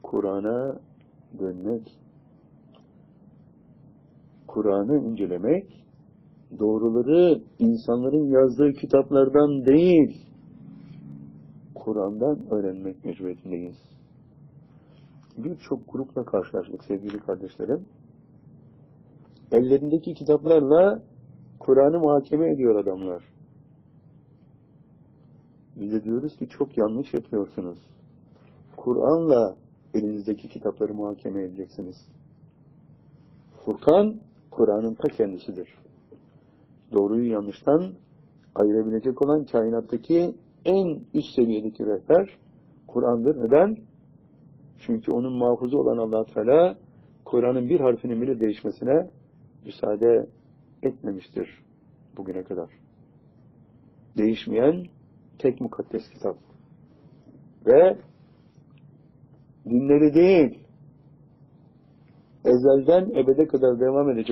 Kur'an'a dönmek, Kur'an'ı incelemek, doğruları insanların yazdığı kitaplardan değil, Kur'an'dan öğrenmek mecburiyetindeyiz. Birçok grupla karşılaştık sevgili kardeşlerim. Ellerindeki kitaplarla Kur'an'ı muhakeme ediyor adamlar. Biz de diyoruz ki çok yanlış yapıyorsunuz. Kur'an'la elinizdeki kitapları muhakeme edeceksiniz. Furkan, Kur'an'ın ta kendisidir. Doğruyu yanlıştan ayırabilecek olan kainattaki en üst seviyedeki rehber Kur'an'dır. Neden? Çünkü onun muhafızı olan Allah-u Teala Kur'an'ın bir harfinin bile değişmesine müsaade etmemiştir bugüne kadar. Değişmeyen tek mukaddes kitap. Ve dinleri değil, ezelden ebede kadar devam edecek